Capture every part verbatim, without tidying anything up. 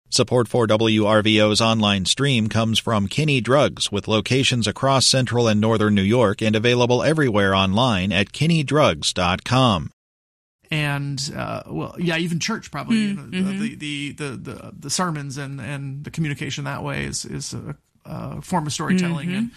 Support for W R V O's online stream comes from Kinney Drugs, with locations across central and northern New York and available everywhere online at kinney drugs dot com. And uh, well, yeah, even church probably. Mm, you know, mm-hmm. the, the, the the the sermons and, and the communication that way is is a, a form of storytelling, mm-hmm. and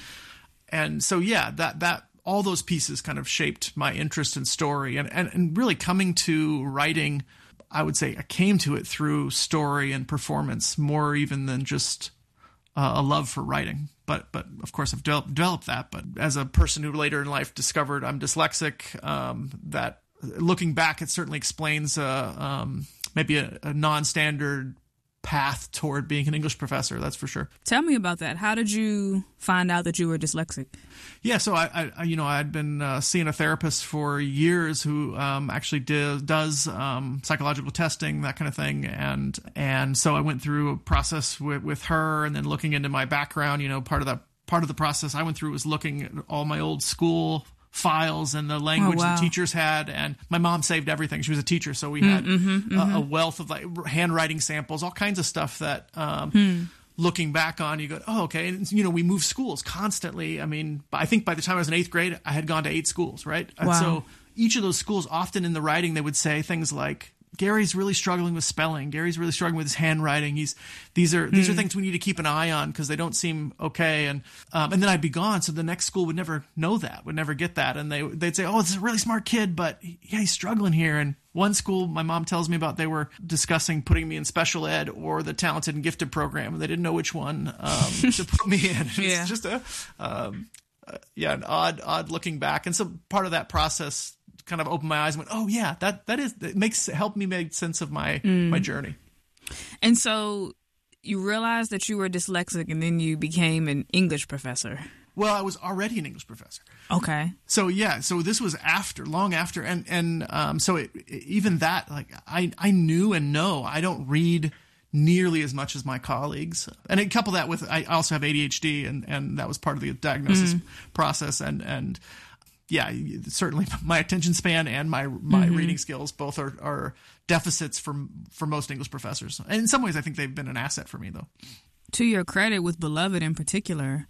and so yeah, that that all those pieces kind of shaped my interest in story, and and, and really coming to writing. I would say I came to it through story and performance more even than just uh, a love for writing. But, but of course, I've de- developed that. But as a person who later in life discovered I'm dyslexic, um, that looking back, it certainly explains uh, um, maybe a, a non-standard path toward being an English professor. That's for sure. Tell me about that. How did you find out that you were dyslexic? Yeah, so I, I you know, I'd been uh, seeing a therapist for years who um, actually did, does um, psychological testing, that kind of thing, and and so I went through a process with, with her, and then looking into my background. You know, part of that part of the process I went through was looking at all my old school files and the language oh, wow. the teachers had, and my mom saved everything. She was a teacher, so we had mm-hmm, mm-hmm. A, a wealth of like handwriting samples, all kinds of stuff that um, hmm. looking back on, you go, oh, okay. And, you know, we moved schools constantly. I mean, I think by the time I was in eighth grade, I had gone to eight schools, right? Wow. And so each of those schools, often in the writing, they would say things like, Gary's really struggling with spelling. Gary's really struggling with his handwriting. He's these are these mm. are things we need to keep an eye on because they don't seem okay. And um, and then I'd be gone, so the next school would never know that, would never get that, and they they'd say, oh, this is a really smart kid, but yeah, he's struggling here. And one school, my mom tells me about, they were discussing putting me in special ed or the talented and gifted program. They didn't know which one um, to put me in. It's yeah. just a um, uh, yeah, an odd odd looking back, and so part of that process kind of opened my eyes and went, oh yeah, that that is it makes helped me make sense of my mm. my journey. And so you realized that you were dyslexic, and then you became an English professor. Well, I was already an English professor. Okay. So yeah, so this was after, long after, and and um, so it, even that, like I I knew and know I don't read nearly as much as my colleagues, and I couple that with I also have A D H D, and and that was part of the diagnosis mm. process, and and. Yeah, certainly my attention span and my my mm-hmm. reading skills both are, are deficits for for most English professors. And in some ways, I think they've been an asset for me, though. To your credit, with Beloved in particular,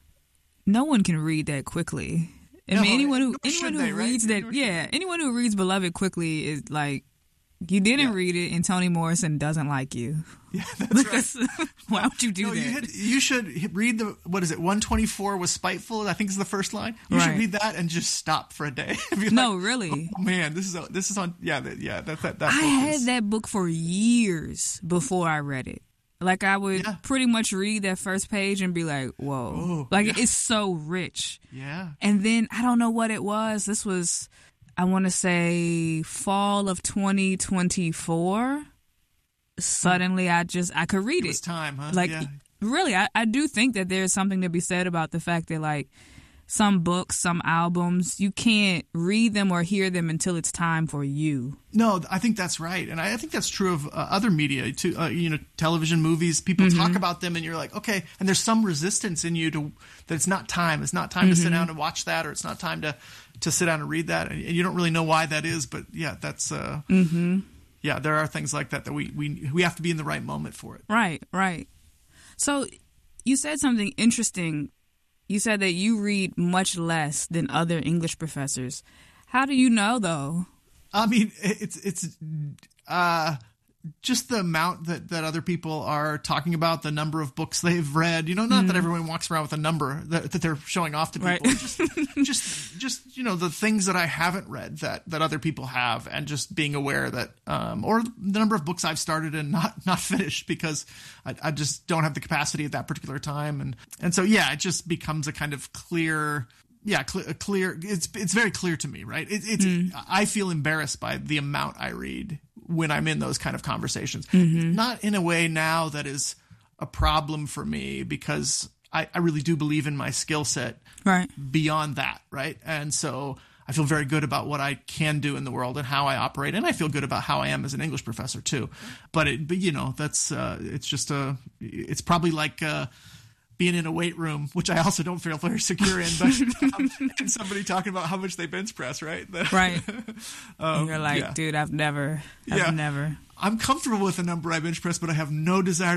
no one can read that quickly. I no, mean, anyone who anyone who they, reads right? that, yeah, anyone who reads Beloved quickly is like, you didn't yeah. read it, and Toni Morrison doesn't like you. Yeah, that's right. Why would you do no, that? You, had, you should read the, what is it, one twenty-four was spiteful, I think is the first line. You right. should read that and just stop for a day. No, like, really? Oh, man, this is a, this is on, yeah, that, yeah, that, that, that I book had is, that book for years before I read it. Like, I would yeah. pretty much read that first page and be like, whoa. Oh, like, yeah. it's so rich. Yeah. And then, I don't know what it was. This was, I want to say, fall of twenty twenty-four. Suddenly, I just, I could read it. It was time, huh? Like, yeah. really, I, I do think that there's something to be said about the fact that, like, some books, some albums, you can't read them or hear them until it's time for you. No, I think that's right. And I think that's true of uh, other media too. Uh, you know, television, movies, people mm-hmm. talk about them and you're like, okay. And there's some resistance in you to that it's not time. It's not time mm-hmm. to sit down and watch that, or it's not time to, to sit down and read that. And you don't really know why that is. But yeah, that's, uh, mm-hmm. yeah, there are things like that that we, we, we have to be in the right moment for it. Right, right. So you said something interesting. You said that you read much less than other English professors. How do you know, though? I mean, it's it's uh, just the amount that, that other people are talking about, the number of books they've read. You know, not mm. that everyone walks around with a number that, that they're showing off to people. Right. just, just, just you know, the things that I haven't read that, that other people have, and just being aware that, um, or the number of books I've started and not not finished because I, I just don't have the capacity at that particular time, and and so yeah, it just becomes a kind of clear. Yeah, clear, clear. It's it's very clear to me, right? It, it's mm. I feel embarrassed by the amount I read when I'm in those kind of conversations. Mm-hmm. Not in a way now that is a problem for me, because I, I really do believe in my skill set right. beyond that, right? And so I feel very good about what I can do in the world and how I operate, and I feel good about how I am as an English professor too. But it, but you know, that's uh, it's just a, it's probably like. Uh, being in a weight room, which I also don't feel very secure in, but um, and somebody talking about how much they bench press, right? Right. um, and you're like, yeah. dude, I've never, I've yeah. never. I'm comfortable with the number I bench press, but I have no desire